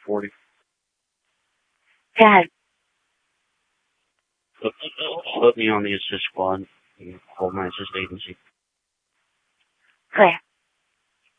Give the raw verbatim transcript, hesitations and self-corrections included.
forty. Go ahead. Put, put me on the assist squad and hold my assist agency. Clear.